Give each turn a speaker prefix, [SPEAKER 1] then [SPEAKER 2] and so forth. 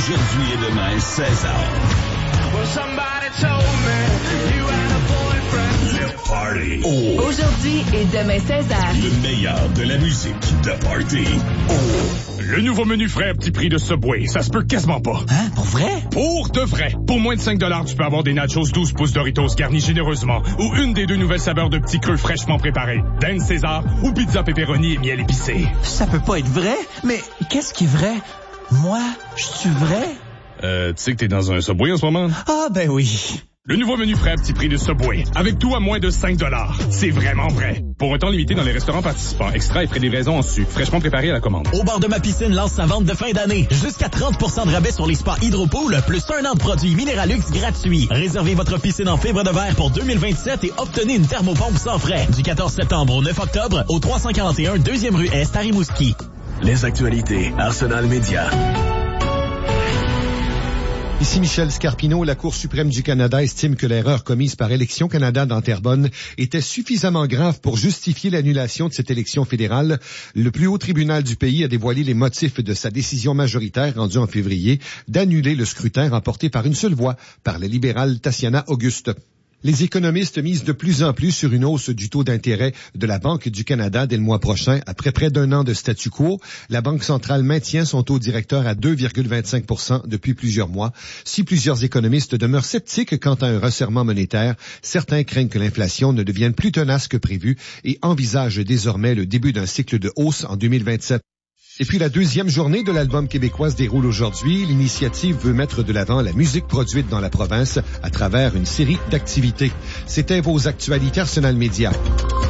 [SPEAKER 1] Aujourd'hui et demain, 16h. Le Party. Oh.
[SPEAKER 2] Aujourd'hui et demain, 16h.
[SPEAKER 1] Le meilleur de la musique de Party. Oh.
[SPEAKER 3] Le nouveau menu frais à petit prix de Subway, ça se peut quasiment pas.
[SPEAKER 4] Hein? Pour vrai?
[SPEAKER 3] Pour de vrai. Pour moins de 5$, tu peux avoir des nachos 12 pouces Doritos garnis généreusement ou une des 2 nouvelles saveurs de petits creux fraîchement préparés. Dance César ou pizza pepperoni et miel épicé.
[SPEAKER 4] Ça peut pas être vrai? Mais qu'est-ce qui est vrai? Moi, je suis vrai?
[SPEAKER 3] Tu sais que t'es dans un Subway en ce moment?
[SPEAKER 4] Ah, ben oui.
[SPEAKER 3] Le nouveau menu frais à petit prix de Subway. Avec tout à moins de 5$. C'est vraiment vrai. Pour un temps limité dans les restaurants participants. Extra et frais de livraison en sucre. Fraîchement préparé à la commande.
[SPEAKER 5] Au bord de ma piscine lance sa vente de fin d'année. Jusqu'à 30% de rabais sur les spas Hydropool, plus 1 an de produits Minéralux gratuits. Réservez votre piscine en fibre de verre pour 2027 et obtenez une thermopompe sans frais. Du 14 septembre au 9 octobre, au 341 2e rue Est à Rimouski.
[SPEAKER 1] Les actualités, Arsenal Média.
[SPEAKER 6] Ici Michel Scarpino, la Cour suprême du Canada estime que l'erreur commise par Élections Canada dans Terrebonne était suffisamment grave pour justifier l'annulation de cette élection fédérale. Le plus haut tribunal du pays a dévoilé les motifs de sa décision majoritaire rendue en février d'annuler le scrutin remporté par une seule voix par la libérale Tatiana Auguste. Les économistes misent de plus en plus sur une hausse du taux d'intérêt de la Banque du Canada dès le mois prochain. Après près d'un an de statu quo, la Banque centrale maintient son taux directeur à 2,25% depuis plusieurs mois. Si plusieurs économistes demeurent sceptiques quant à un resserrement monétaire, certains craignent que l'inflation ne devienne plus tenace que prévu et envisagent désormais le début d'un cycle de hausse en 2027. Et puis la deuxième journée de l'album québécois se déroule aujourd'hui. L'initiative veut mettre de l'avant la musique produite dans la province à travers une série d'activités. C'était vos actualités Arsenal Média.